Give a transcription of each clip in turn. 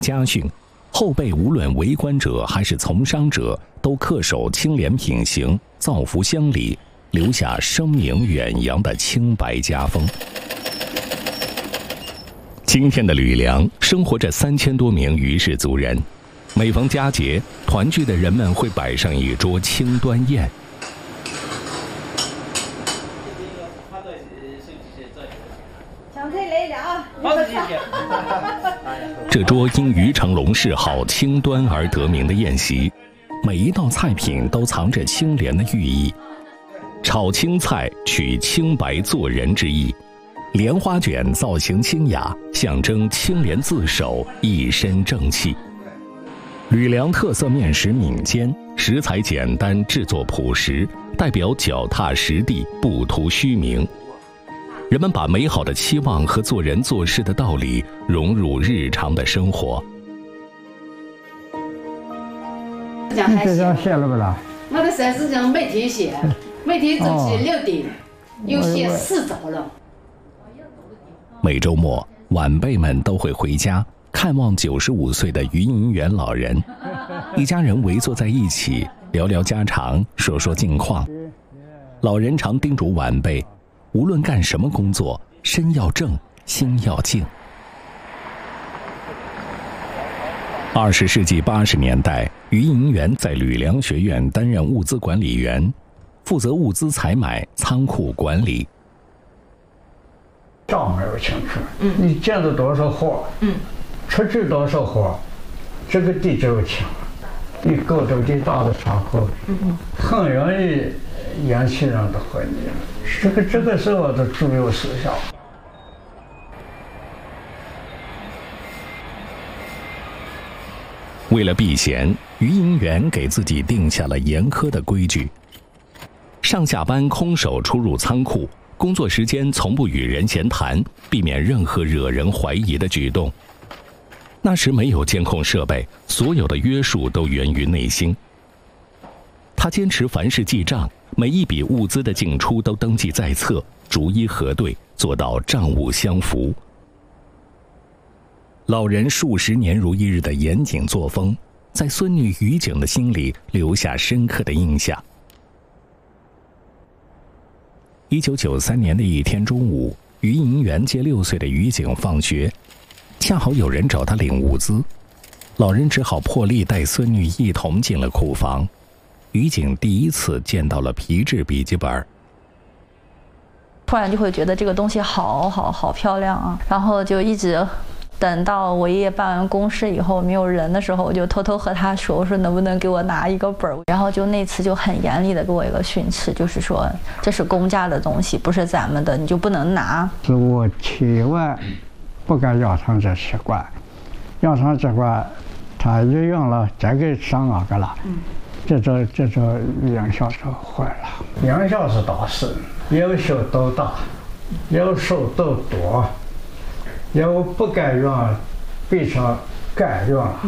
家训，后辈无论为官者还是从商者，都恪守清廉品行，造福乡里，留下声名远扬的清白家风。今天的吕梁生活着3000多名余氏族人，每逢佳节，团聚的人们会摆上一桌清端宴。这桌因于成龙嗜好清端而得名的宴席，每一道菜品都藏着清廉的寓意。炒青菜取清白做人之意，莲花卷造型清雅，象征清廉自守，一身正气。吕梁特色面食闽煎，食材简单，制作朴实，代表脚踏实地，不图虚名。人们把美好的期望和做人做事的道理融入日常的生活。 你这张写了不啦？我的30张每天写，每天早起6点，又写4周了。 每周末，晚辈们都会回家看望95岁的于银元老人，一家人围坐在一起，聊聊家常，说说近况。老人常叮嘱晚辈，无论干什么工作，身要正，心要静。20世纪80年代，于银元在吕梁学院担任物资管理员，负责物资采买、仓库管理。 账没有清楚，你建了多少货，出去多少货，这个地就有清。你搞这么大的仓库，很容易引起人的怀疑。这个是我的主要思想。 为了避嫌，于银元给自己定下了严苛的规矩：上下班空手出入仓库，工作时间从不与人闲谈，避免任何惹人怀疑的举动。那时没有监控设备，所有的约束都源于内心。他坚持凡事记账，每一笔物资的进出都登记在册，逐一核对，做到账务相符。老人数十年如一日的严谨作风，在孙女于景的心里留下深刻的印象。1993年的一天中午，于银元接6岁的于景放学，恰好有人找他领物资，老人只好破例带孙女一同进了库房。于景第一次见到了皮质笔记本， 突然就会觉得这个东西好漂亮啊，然后就一直等到我爷爷办完公事以后没有人的时候，我就偷偷和他说，我说能不能给我拿一个本儿，然后就那次就很严厉的给我一个训斥，就是说这是公家的东西，不是咱们的，你就不能拿。 是我千万不该养成这习惯，养成这惯，他就用了这个上哪个了，这影响就坏了。影响是大事，要小都大，要少都多。要不该用，变成该用了。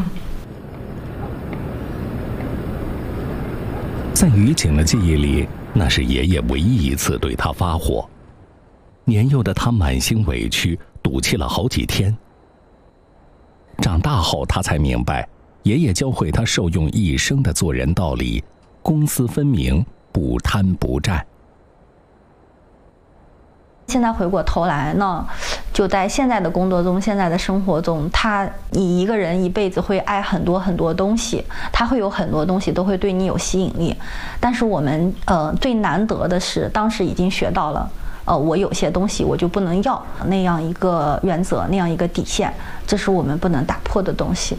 在于景的记忆里，那是爷爷唯一一次对他发火。年幼的他满心委屈，赌气了好几天。长大后，他才明白，爷爷教会他受用一生的做人道理：公私分明，不贪不占。 现在回过头来呢，就在现在的工作中，现在的生活中，你一个人一辈子会爱很多很多东西，他会有很多东西都会对你有吸引力。但是我们最难得的是，当时已经学到了，我有些东西我就不能要，那样一个原则，那样一个底线，这是我们不能打破的东西。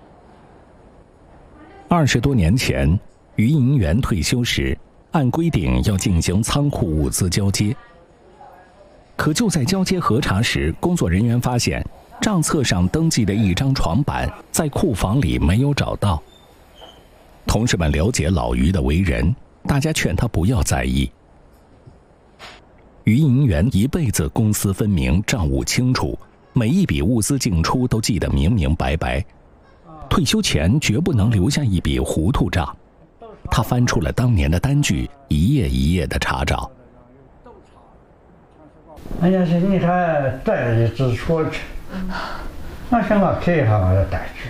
20多年前，于银元退休时，按规定要进行仓库物资交接。可就在交接核查时，工作人员发现账册上登记的一张床板在库房里没有找到。同事们了解老于的为人，大家劝他不要在意。于银元一辈子公私分明，账务清楚，每一笔物资进出都记得明明白白。退休前绝不能留下一笔糊涂账。他翻出了当年的单据，一页一页的查找。 哎呀，是你还带一只出去，那行我看一下我的单据。